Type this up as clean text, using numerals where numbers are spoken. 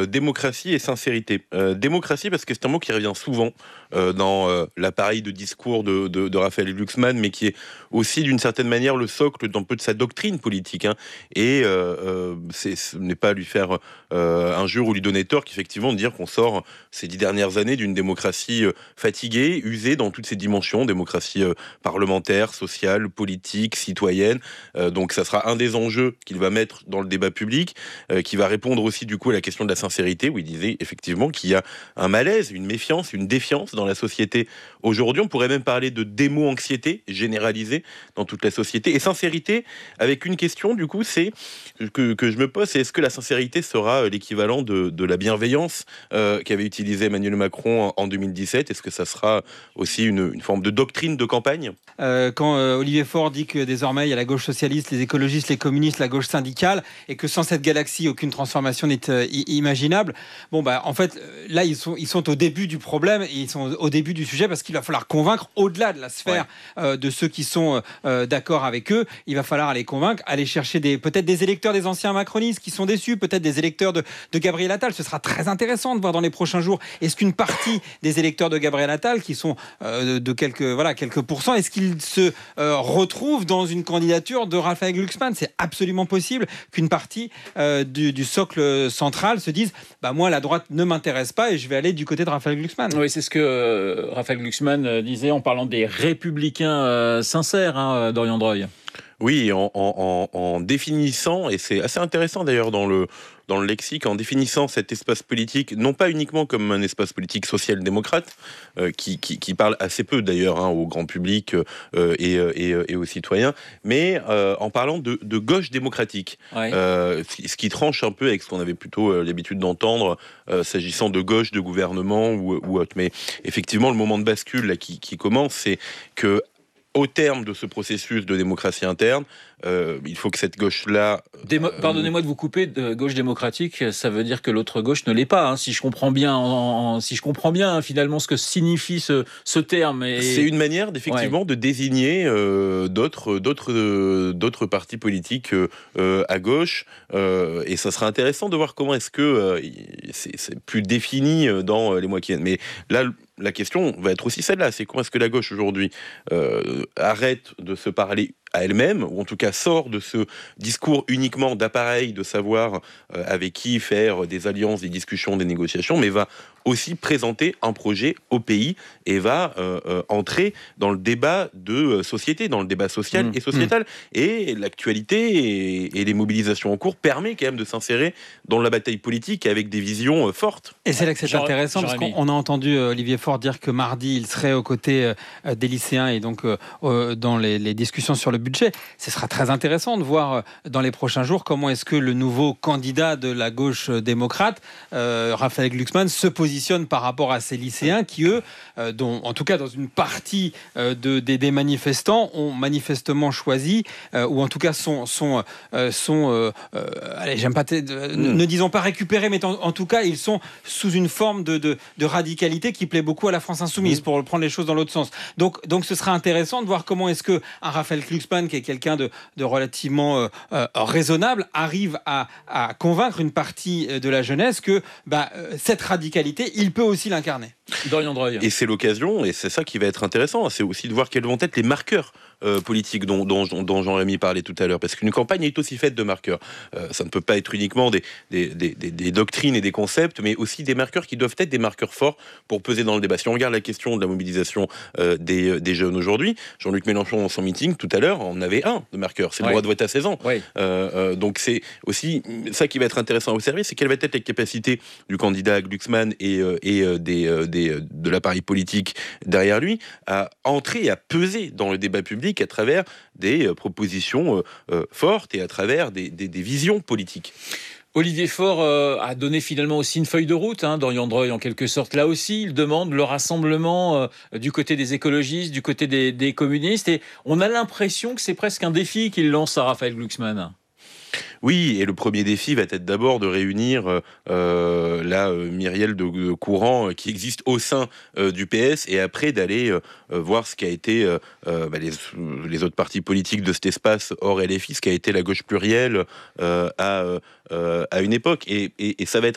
démocratie et sincérité. Démocratie parce que c'est un mot qui revient souvent dans l'appareil de discours de Raphaël Glucksmann, mais qui est aussi d'une certaine manière le socle d'un peu de sa doctrine politique. Et ce n'est pas lui faire injure ou lui donner tort qu'effectivement de dire qu'on sort ces 10 dernières années d'une démocratie fatiguée, usée dans toutes ses dimensions, démocratie parlementaire, sociale, politique, citoyenne. Donc ça sera un des enjeux qu'il va mettre dans le débat public, qui va répondre aussi du coup à la question de la sincérité, où il disait effectivement qu'il y a un malaise, une méfiance, une défiance dans la société aujourd'hui. On pourrait même parler de démo-anxiété généralisée dans toute la société. Et sincérité, avec une question du coup, c'est que je me pose, c'est est-ce que la sincérité sera l'équivalent de la bienveillance qu'avait utilisé Emmanuel Macron en 2017? Est-ce que ça sera aussi une forme de doctrine de campagne? Quand Olivier Faure dit que désormais il y a la gauche socialiste, les écologistes, les communistes, la gauche syndicale, et que sans cette galaxie, aucune transformation n'est imaginable. Bon, en fait, là, ils sont au début du problème, et ils sont au début du sujet, parce qu'il va falloir convaincre, au-delà de la sphère de ceux qui sont d'accord avec eux, il va falloir aller convaincre, aller chercher peut-être des électeurs des anciens macronistes qui sont déçus, peut-être des électeurs de Gabriel Attal. Ce sera très intéressant de voir dans les prochains jours, est-ce qu'une partie des électeurs de Gabriel Attal, qui sont de quelques pourcents, est-ce qu'ils se retrouvent dans une candidature de Raphaël Glucksmann? C'est absolument possible qu'une partie du socle central se dise moi la droite ne m'intéresse pas et je vais aller du côté de Raphaël Glucksmann. Oui, c'est ce que Raphaël Glucksmann disait en parlant des républicains sincères, Dorian Droy. Oui, en définissant, et c'est assez intéressant d'ailleurs dans le lexique, en définissant cet espace politique, non pas uniquement comme un espace politique social-démocrate, qui parle assez peu d'ailleurs au grand public et aux citoyens, mais en parlant de gauche démocratique. Ouais. Ce qui tranche un peu avec ce qu'on avait plutôt l'habitude d'entendre s'agissant de gauche, de gouvernement ou autre. Mais effectivement, le moment de bascule là, qui commence, c'est que au terme de ce processus de démocratie interne, il faut que cette gauche-là... Pardonnez-moi de vous couper, de gauche démocratique, ça veut dire que l'autre gauche ne l'est pas, si je comprends bien, finalement ce que signifie ce terme. C'est une manière d'effectivement de désigner d'autres partis politiques à gauche, et ça sera intéressant de voir comment est-ce que c'est plus défini dans les mois qui viennent. Mais là, la question va être aussi celle-là, c'est comment est-ce que la gauche aujourd'hui arrête de se parler à elle-même, ou en tout cas sort de ce discours uniquement d'appareil, de savoir avec qui faire des alliances, des discussions, des négociations, mais va aussi présenter un projet au pays et va entrer dans le débat de société, dans le débat social et sociétal. Et l'actualité et les mobilisations en cours permet quand même de s'insérer dans la bataille politique avec des visions fortes. Et c'est là que c'est intéressant, parce qu'on a entendu Olivier Faure dire que mardi, il serait aux côtés des lycéens et donc dans les discussions sur le budget. Ce sera très intéressant de voir dans les prochains jours comment est-ce que le nouveau candidat de la gauche démocrate, Raphaël Glucksmann, se positionne par rapport à ces lycéens qui, eux, en tout cas dans une partie des manifestants, ont manifestement choisi, ou en tout cas allez, j'aime pas, ne disons pas récupérés, mais en tout cas, ils sont sous une forme de radicalité qui plaît beaucoup à la France insoumise, pour prendre les choses dans l'autre sens. Donc ce sera intéressant de voir comment est-ce que un Raphaël Glucksmann, qui est quelqu'un de relativement raisonnable, arrive à convaincre une partie de la jeunesse que cette radicalité, il peut aussi l'incarner. Dorian Droy. Et c'est l'occasion, et c'est ça qui va être intéressant, c'est aussi de voir quels vont être les marqueurs politiques dont Jean-Rémy parlait tout à l'heure, parce qu'une campagne est aussi faite de marqueurs. Ça ne peut pas être uniquement des doctrines et des concepts, mais aussi des marqueurs qui doivent être des marqueurs forts pour peser dans le débat. Si on regarde la question de la mobilisation des jeunes aujourd'hui, Jean-Luc Mélenchon, dans son meeting tout à l'heure, en avait un de marqueur, c'est le droit de vote à 16 ans. Oui. Donc c'est aussi ça qui va être intéressant à observer, c'est quelles vont être les capacités du candidat Glucksmann et de l'appareil politique derrière lui à entrer et à peser dans le débat public à travers des propositions fortes et à travers des visions politiques. Olivier Faure a donné finalement aussi une feuille de route, Dorian Droy, en quelque sorte. Là aussi, il demande le rassemblement du côté des écologistes, du côté des communistes, et on a l'impression que c'est presque un défi qu'il lance à Raphaël Glucksmann. Oui, et le premier défi va être d'abord de réunir la myrielle de courants qui existent au sein du PS, et après d'aller voir ce qu'a été les autres partis politiques de cet espace hors LFI, ce qu'a été la gauche plurielle à une époque. Et ça va être